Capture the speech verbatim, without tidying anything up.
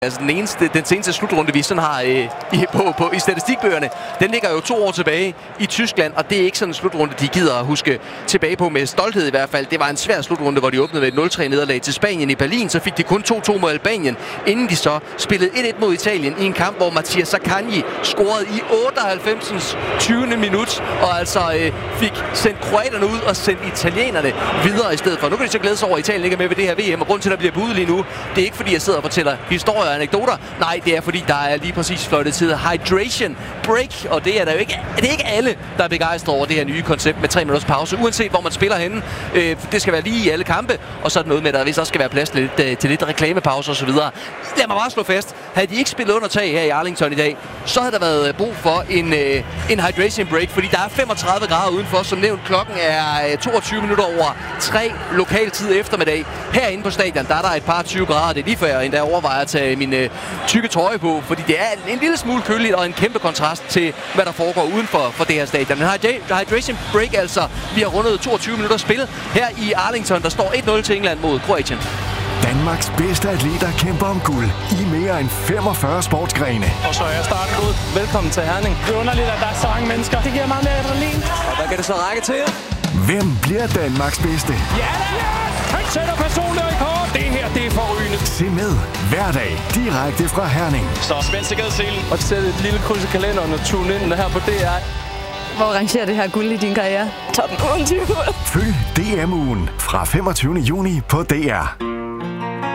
Altså den, eneste, den seneste slutrunde, vi sådan har øh, i, på, på, i statistikbøgerne, den ligger jo to år tilbage i Tyskland, og det er ikke sådan en slutrunde, de gider at huske tilbage på med stolthed i hvert fald. Det var en svær slutrunde, hvor de åbnede med et nul tre nederlag til Spanien i Berlin. Så fik de kun to to mod Albanien, inden de så spillede et et mod Italien i en kamp, hvor Mathias Zaccagni scorede i otteoghalvfems tyvende minut, og altså øh, fik sendt kroaterne ud og sendt italienerne videre i stedet for. Nu kan de så glæde sig over, at Italien ikke er med ved det her V M, og grund til, at der bliver budet lige nu, det er ikke fordi, jeg sidder og fortæller historier og anekdoter. Nej, det er fordi, der er lige præcis fløjtet til hydration break, og det er der jo ikke, det er ikke alle, der er begejstret over det her nye koncept med tre minutters pause, uanset hvor man spiller henne. Øh, det skal være lige i alle kampe, og så er det noget med, at der vist også skal være plads til lidt, til lidt reklamepause og så videre. Lad mig bare slå fast, havde de ikke spillet under tag her i Arlington i dag, så havde der været brug for en, øh, en hydration break, fordi der er femogtredive grader udenfor. Som nævnt, klokken er toogtyve minutter over tre lokal tid eftermiddag. Herinde på stadion, der er der et par tyve grader. Det er lige før jeg endda overvejer at tage min øh, tykke trøje på, fordi det er en lille smule køligt og en kæmpe kontrast til, hvad der foregår uden for, for det her stadion. Men hydration break altså, vi har rundet toogtyve minutter spil her i Arlington. Der står et nul til England mod Kroatien. Danmarks bedste atleter kæmper om guld i mere end femogfyrre sportsgrene. Og så er starten ud. Velkommen til Herning. Det er underligt, at der er så mange mennesker. Det giver meget mere adrenalin. Og hvad kan det så række til? Hvem bliver Danmarks bedste? Ja da! Han sætter personlig rekord. Det her, det er forrygende. Se med hver dag direkte fra Herning. Så spænd sikkerhedsselen. Og sæt et lille kryds i kalenderen og tune ind her på D R. Hvor rangerer det her guld i din karriere? Top otteogtyve. Følg D M-ugen fra femogtyvende juni på D R.